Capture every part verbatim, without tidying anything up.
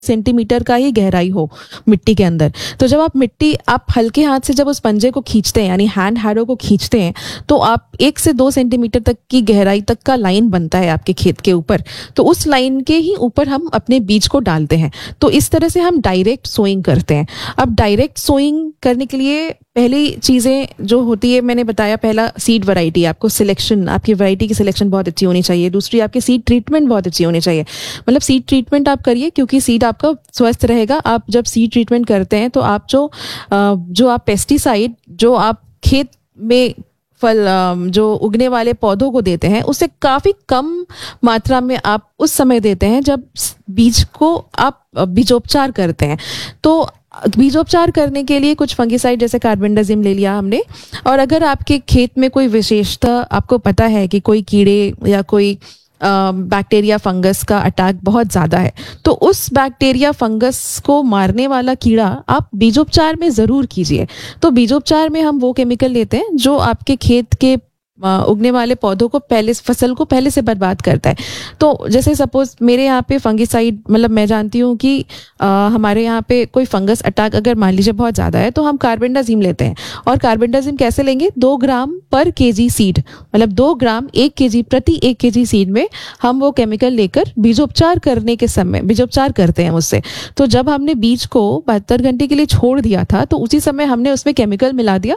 Centimetre का ही गहराई हो मिट्टी के अंदर। तो जब आप मिट्टी आप हल्के हाथ से जब उस पंजे को खींचते हैं यानी हैंड हैरो को खींचते हैं तो आप एक से दो सेंटीमीटर तक की गहराई तक का लाइन बनता है आपके खेत के ऊपर। तो उस लाइन के ही ऊपर हम अपने बीज को डालते हैं। तो इस तरह से हम डायरेक्ट सोइंग करते हैं। अब डायरेक्ट सोइंग करने के लिए पहली चीज़ें जो होती है मैंने बताया, पहला सीड वैरायटी, आपको सिलेक्शन, आपकी वैरायटी की सिलेक्शन बहुत अच्छी होनी चाहिए। दूसरी आपकी सीड ट्रीटमेंट बहुत अच्छी होनी चाहिए। मतलब सीड ट्रीटमेंट आप करिए क्योंकि सीड आपका स्वस्थ रहेगा। आप जब सीड ट्रीटमेंट करते हैं तो आप जो जो आप पेस्टिसाइड जो आप खेत में फल जो उगने वाले पौधों को देते हैं उससे काफ़ी कम मात्रा में आप उस समय देते हैं जब बीज को आप बीजोपचार करते हैं। तो बीजोपचार करने के लिए कुछ फंगिसाइड जैसे कार्बेंडाजिम ले लिया हमने। और अगर आपके खेत में कोई विशेषता आपको पता है कि कोई कीड़े या कोई बैक्टीरिया फंगस का अटैक बहुत ज़्यादा है तो उस बैक्टीरिया फंगस को मारने वाला कीड़ा आप बीजोपचार में ज़रूर कीजिए। तो बीजोपचार में हम वो केमिकल लेते हैं जो आपके खेत के उगने वाले पौधों को पहले फसल को पहले से बर्बाद करता है। तो जैसे सपोज मेरे यहाँ पे फंगिसाइड, मतलब मैं जानती हूँ कि आ, हमारे यहाँ पे कोई फंगस अटैक अगर मान लीजिए बहुत ज़्यादा है तो हम कार्बेंडाजिम लेते हैं। और कार्बेंडाजिम कैसे लेंगे? दो ग्राम पर केजी सीड, मतलब दो ग्राम एक केजी प्रति एक केजी सीड में हम वो केमिकल लेकर बीजोपचार करने के समय बीजोपचार करते हैं उससे। तो जब हमने बीज को बहत्तर घंटे के लिए छोड़ दिया था तो उसी समय हमने उसमें केमिकल मिला दिया।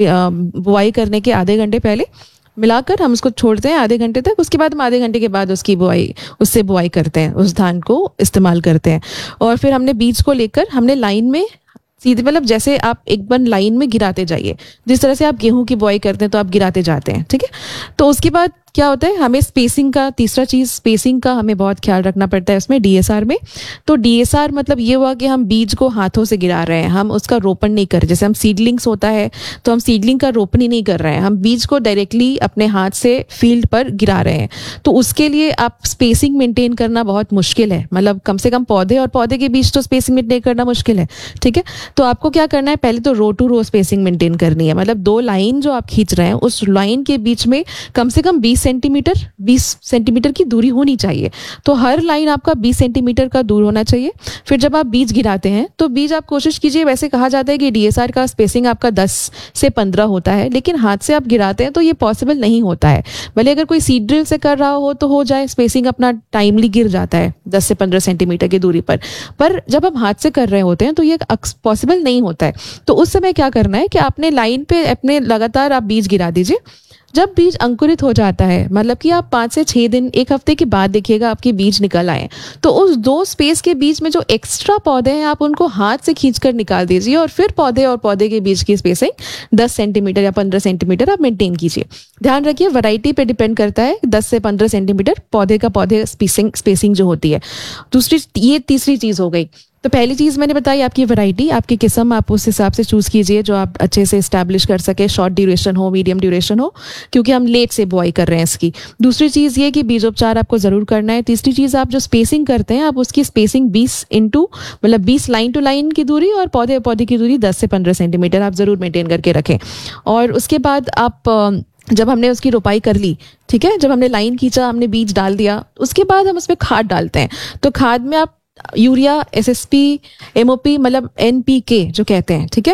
बुआई करने के आधे घंटे पहले मिलाकर हम उसको छोड़ते हैं आधे घंटे तक। उसके बाद हम आधे घंटे के बाद उसकी बुआई उससे बुआई करते हैं, उस धान को इस्तेमाल करते हैं। और फिर हमने बीज को लेकर हमने लाइन में सीधे, मतलब जैसे आप एक बार लाइन में गिराते जाइए, जिस तरह से आप गेहूं की बुआई करते हैं तो आप गिराते जाते हैं, ठीक है। तो उसके बाद क्या होता है, हमें स्पेसिंग का, तीसरा चीज़ स्पेसिंग का हमें बहुत ख्याल रखना पड़ता है उसमें डीएसआर में। तो डीएसआर मतलब ये हुआ कि हम बीज को हाथों से गिरा रहे हैं, हम उसका रोपण नहीं कर रहे। जैसे हम सीडलिंग्स होता है तो हम सीडलिंग का रोपण ही नहीं कर रहे हैं, हम बीज को डायरेक्टली अपने हाथ से फील्ड पर गिरा रहे हैं। तो उसके लिए आप स्पेसिंग मेंटेन करना बहुत मुश्किल है, मतलब कम से कम पौधे और पौधे के बीच तो स्पेसिंग मेंटेन करना मुश्किल है, ठीक है। तो आपको क्या करना है, पहले तो रो टू रो स्पेसिंग मेंटेन करनी है। मतलब दो लाइन जो आप खींच रहे हैं उस लाइन के बीच में कम से कम बीस सेंटीमीटर बीस सेंटीमीटर की दूरी होनी चाहिए। तो हर लाइन आपका बीस सेंटीमीटर का दूर होना चाहिए। फिर जब आप बीज गिराते हैं तो बीज आप कोशिश कीजिए, वैसे कहा जाता है कि डीएसआर का स्पेसिंग आपका दस से पंद्रह होता है, लेकिन हाथ से आप गिराते हैं तो ये पॉसिबल नहीं होता है। भले अगर कोई सीड ड्रिल से कर रहा हो तो हो जाए, स्पेसिंग अपना टाइमली गिर जाता है दस से पंद्रह सेंटीमीटर की दूरी पर। पर जब हम हाथ से कर रहे होते हैं तो ये पॉसिबल नहीं होता है। तो उस समय क्या करना है कि आपने लाइन पे अपने लगातार आप बीज गिरा दीजिए। जब बीज अंकुरित हो जाता है, मतलब कि आप पाँच से छः दिन, एक हफ्ते के बाद देखिएगा आपके बीज निकल आए, तो उस दो स्पेस के बीच में जो एक्स्ट्रा पौधे हैं आप उनको हाथ से खींचकर निकाल दीजिए। और फिर पौधे और पौधे के बीच की स्पेसिंग दस सेंटीमीटर या पंद्रह सेंटीमीटर आप मेंटेन कीजिए। ध्यान रखिए वैरायटी पे डिपेंड करता है, दस से पंद्रह सेंटीमीटर पौधे का पौधे स्पेसिंग स्पेसिंग जो होती है। दूसरी, ये तीसरी चीज़ हो गई। तो पहली चीज़ मैंने बताई आपकी वैरायटी, आपकी किस्म आप उस हिसाब से चूज़ कीजिए जो आप अच्छे से इस्टेब्लिश कर सके, शॉर्ट ड्यूरेशन हो, मीडियम ड्यूरेशन हो, क्योंकि हम लेट से बुआई कर रहे हैं इसकी। दूसरी चीज़ ये कि बीजोपचार आपको ज़रूर करना है। तीसरी चीज़, आप जो स्पेसिंग करते हैं आप उसकी स्पेसिंग बीस इंटू मतलब बीस लाइन टू लाइन की दूरी और पौधे पौधे की दूरी दस से पंद्रह सेंटीमीटर आप ज़रूर मेंटेन करके रखें। और उसके बाद आप जब हमने उसकी रोपाई कर ली, ठीक है, जब हमने लाइन खींचा, हमने बीज डाल दिया, उसके बाद हम उसमें खाद डालते हैं। तो खाद में आप यूरिया, एसएसपी, एमओपी, मतलब एनपीके जो कहते हैं, ठीक है।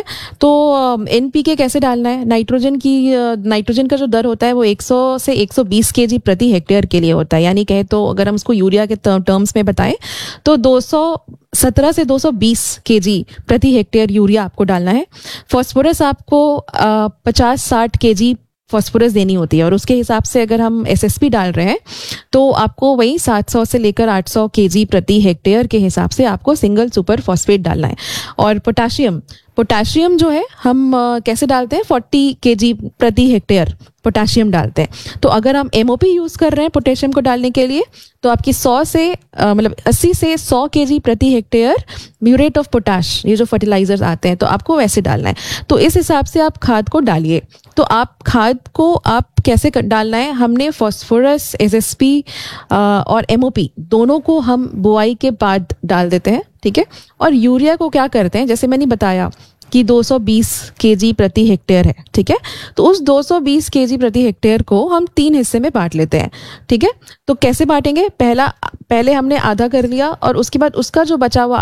तो एनपीके कैसे डालना है, नाइट्रोजन की नाइट्रोजन का जो दर होता है वो सौ से एक सौ बीस केजी प्रति हेक्टेयर के लिए होता है। यानी कहे तो अगर हम उसको यूरिया के टर्म्स में बताएं तो दो सौ सत्रह से दो सौ बीस केजी प्रति हेक्टेयर यूरिया आपको डालना है। फॉस्फोरस आपको पचास साठ केजी फॉस्फोरस देनी होती है। और उसके हिसाब से अगर हम एसएसपी डाल रहे हैं तो आपको वही सात सौ से लेकर आठ सौ केजी प्रति हेक्टेयर के हिसाब से आपको सिंगल सुपर फॉस्फेट डालना है। और पोटाशियम पोटाशियम जो है हम कैसे डालते हैं, चालीस केजी प्रति हेक्टेयर पोटाशियम डालते हैं। तो अगर हम एमओपी यूज़ कर रहे हैं पोटेशियम को डालने के लिए तो आपकी सौ से मतलब अस्सी से सौ केजी प्रति हेक्टेयर म्यूरेट ऑफ पोटाश, ये जो फर्टिलाइजर्स आते हैं, तो आपको वैसे डालना है। तो इस हिसाब से आप खाद को डालिए। तो आप खाद को आप कैसे डालना है, हमने फॉस्फोरस, एसएसपी और एमओपी दोनों को हम बुआई के बाद डाल देते हैं, ठीक है। और यूरिया को क्या करते हैं, जैसे मैंने बताया कि दो सौ बीस केजी प्रति हेक्टेयर है, ठीक है। तो उस दो सौ बीस केजी प्रति हेक्टेयर को हम तीन हिस्से में बांट लेते हैं, ठीक है। तो कैसे बांटेंगे, पहला पहले हमने आधा कर लिया और उसके बाद उसका जो बचा हुआ